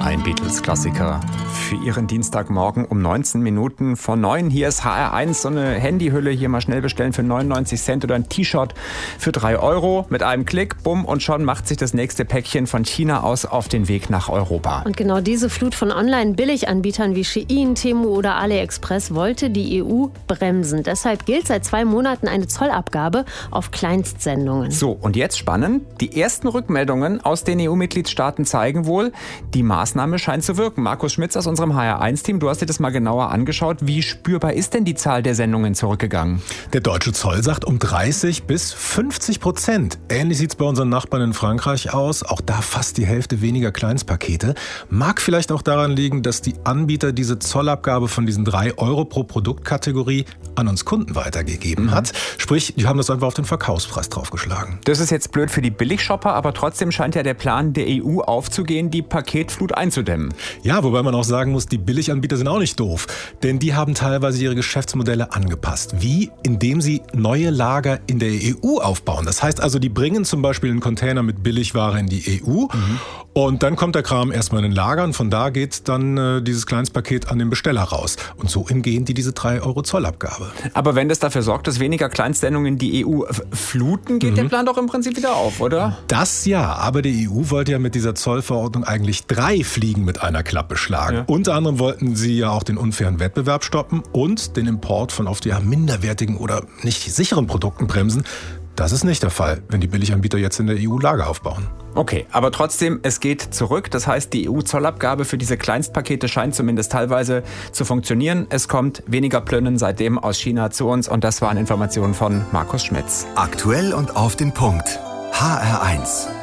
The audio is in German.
Ein Beatles-Klassiker für Ihren Dienstagmorgen um 19 Minuten vor 9. Hier ist HR1, so eine Handyhülle hier mal schnell bestellen für 99 Cent oder ein T-Shirt für 3 Euro. Mit einem Klick, bumm, und schon macht sich das nächste Päckchen von China aus auf den Weg nach Europa. Und genau diese Flut von Online-Billiganbietern wie Shein, Temu oder AliExpress wollte die EU bremsen. Deshalb gilt seit 2 Monaten eine Zollabgabe auf Kleinstsendungen. So, und jetzt spannend. Die ersten Rückmeldungen aus den EU-Mitgliedstaaten zeigen wohl, die Maßnahme scheint zu wirken. Markus Schmitz aus unserem HR1-Team, du hast dir das mal genauer angeschaut. Wie spürbar ist denn die Zahl der Sendungen zurückgegangen? Der deutsche Zoll sagt um 30 bis 50%. Ähnlich sieht es bei unseren Nachbarn in Frankreich aus. Auch da fast die Hälfte weniger Kleinstpakete. Mag vielleicht auch daran liegen, dass die Anbieter diese Zollabgabe von diesen 3 Euro pro Produktkategorie an uns Kunden weitergegeben hat. Sprich, die haben das einfach auf den Verkaufspreis draufgeschlagen. Das ist jetzt blöd für die Billigshopper, aber trotzdem scheint ja der Plan der EU aufzugehen, die Paketflut einzudämmen. Ja, wobei man auch sagen muss, die Billiganbieter sind auch nicht doof. Denn die haben teilweise ihre Geschäftsmodelle angepasst. Wie? Indem sie neue Lager in der EU aufbauen. Das heißt also, die bringen zum Beispiel einen Container mit Billigware in die EU und dann kommt der Kram erstmal in den Lagern. Von da geht dann dieses Kleinstpaket an den Besteller raus. Und so umgehen die diese 3 Euro Zollabgabe. Aber wenn das dafür sorgt, dass weniger Kleinstsendungen die EU fluten, geht der Plan doch im Prinzip wieder auf, oder? Das ja, aber die EU wollte ja mit dieser Zollverordnung eigentlich 3 Fliegen mit einer Klappe schlagen. Ja. Unter anderem wollten sie ja auch den unfairen Wettbewerb stoppen und den Import von oft minderwertigen oder nicht sicheren Produkten bremsen. Das ist nicht der Fall, wenn die Billiganbieter jetzt in der EU Lager aufbauen. Okay, aber trotzdem, es geht zurück. Das heißt, die EU-Zollabgabe für diese Kleinstpakete scheint zumindest teilweise zu funktionieren. Es kommt weniger Plönnen seitdem aus China zu uns und das waren Informationen von Markus Schmitz. Aktuell und auf den Punkt. HR1.